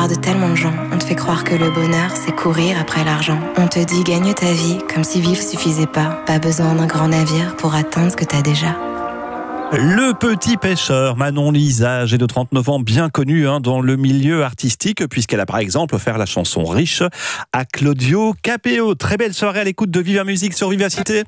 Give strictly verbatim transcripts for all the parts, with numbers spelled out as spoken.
l'histoire de tellement de gens. On te fait croire que le bonheur, c'est courir après l'argent. On te dit gagne ta vie, comme si vivre suffisait pas. Pas besoin d'un grand navire pour atteindre ce que t'as déjà. Le petit pêcheur, Manon Lisa, âgée de trente-neuf ans, bien connue hein, dans le milieu artistique, puisqu'elle a par exemple offert la chanson Riche à Claudio Capéo. Très belle soirée à l'écoute de Viva Musique sur Vivacité.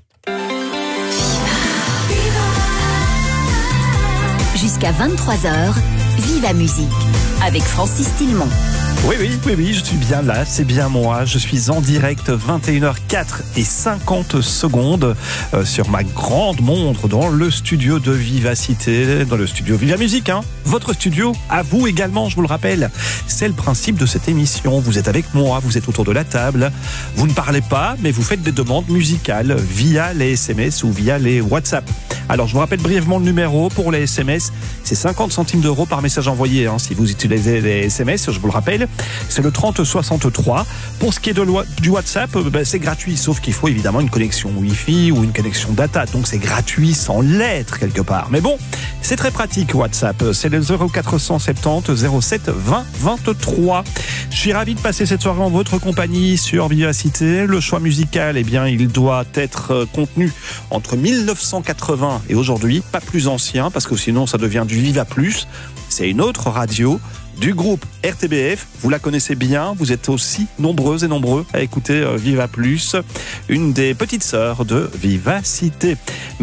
Jusqu'à vingt-trois heures, Viva Musique, avec Francis Tillemont. Oui, oui, oui, oui, je suis bien là, c'est bien moi. Je suis en direct, vingt et une heures quatre et cinquante secondes euh, sur ma grande montre dans le studio de Vivacité, dans le studio Viva Musique. Hein. Votre studio, à vous également, je vous le rappelle. C'est le principe de cette émission. Vous êtes avec moi, vous êtes autour de la table. Vous ne parlez pas, mais vous faites des demandes musicales via les S M S ou via les WhatsApp. Alors, je vous rappelle brièvement le numéro pour les S M S. C'est cinquante centimes d'euros par message envoyé. Hein, si vous utilisez les S M S, je vous le rappelle. C'est le trente soixante-trois. Pour ce qui est de loi, du WhatsApp, ben c'est gratuit, sauf qu'il faut évidemment une connexion Wi-Fi ou une connexion data. Donc c'est gratuit sans lettres quelque part. Mais bon, c'est très pratique WhatsApp. C'est le zéro quatre cent soixante-dix zéro sept vingt vingt-trois. Je suis ravi de passer cette soirée en votre compagnie sur Vivacité. Le choix musical, eh bien, il doit être contenu entre mille neuf cent quatre-vingts et aujourd'hui, pas plus ancien, parce que sinon ça devient du Viva Plus. C'est une autre radio du groupe R T B F, vous la connaissez bien, vous êtes aussi nombreuses et nombreux à écouter Viva Plus, une des petites sœurs de Vivacité.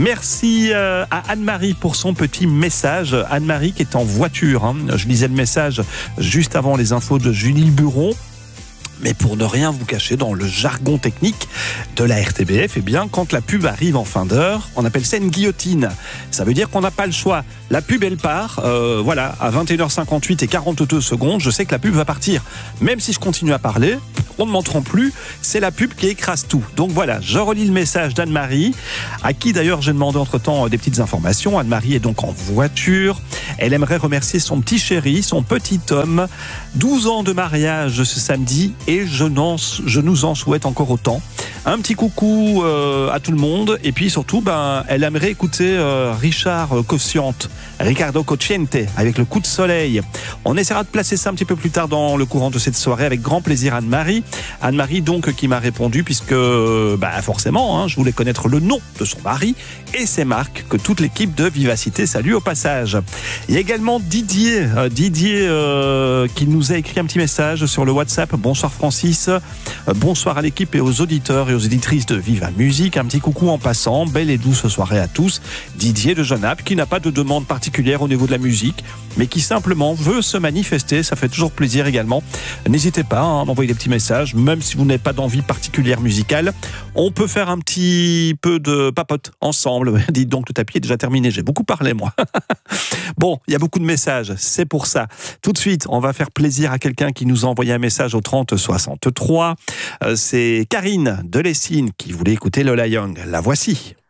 Merci à Anne-Marie pour son petit message. Anne-Marie qui est en voiture, hein. Je lisais le message juste avant les infos de Julie Buron. Mais pour ne rien vous cacher, dans le jargon technique de la R T B F, eh bien, quand la pub arrive en fin d'heure, on appelle ça une guillotine. Ça veut dire qu'on n'a pas le choix. La pub, elle part, euh, voilà, à vingt et une heures cinquante-huit et quarante-deux secondes, je sais que la pub va partir. Même si je continue à parler, on ne m'entend plus, c'est la pub qui écrase tout. Donc voilà, je relis le message d'Anne-Marie, à qui d'ailleurs j'ai demandé entre-temps des petites informations. Anne-Marie est donc en voiture. Elle aimerait remercier son petit chéri, son petit homme. douze ans de mariage ce samedi et je, n'en, je nous en souhaite encore autant. Un petit coucou euh, à tout le monde et puis surtout, ben, elle aimerait écouter euh, Richard Cociente, Ricardo Cocciente avec le coup de soleil. On essaiera de placer ça un petit peu plus tard dans le courant de cette soirée avec grand plaisir. Anne-Marie, Anne-Marie donc qui m'a répondu puisque bah, forcément, hein, je voulais connaître le nom de son mari et c'est Marc que toute l'équipe de Vivacité salue au passage. Il y a également Didier, euh, Didier euh, qui nous a écrit un petit message sur le WhatsApp. Bonsoir Francis, euh, bonsoir à l'équipe et aux auditeurs et aux auditrices de Viva Musique. Un petit coucou en passant, belle et douce soirée à tous. Didier de Genappe qui n'a pas de demande particulière au niveau de la musique, mais qui simplement veut se manifester. Ça fait toujours plaisir également. N'hésitez pas hein, à m'envoyer des petits messages, même si vous n'avez pas d'envie particulière musicale. On peut faire un petit peu de papote ensemble. Dites donc, le tapis est déjà terminé. J'ai beaucoup parlé, moi. Bon, il y a beaucoup de messages, c'est pour ça. Tout de suite, on va faire plaisir à quelqu'un qui nous a envoyé un message au trente soixante-trois. Euh, c'est Karine de Lessine qui voulait écouter Lola Young. La voici.